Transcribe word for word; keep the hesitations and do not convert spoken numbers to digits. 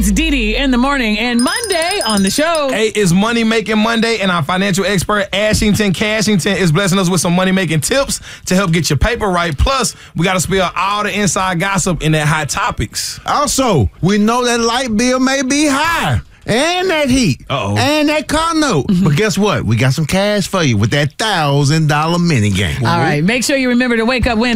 It's Dee Dee in the morning and Monday on the show. Hey, it's Money Making Monday, and our financial expert, Ashington Cashington, is blessing us with some money making tips to help get your paper right. Plus, we got to spill all the inside gossip in that hot topics. Also, we know that light bill may be high. And that heat. Uh-oh. And that car note. But guess what? We got some cash for you with that one thousand dollar mini game. All right. Make sure you remember to wake up when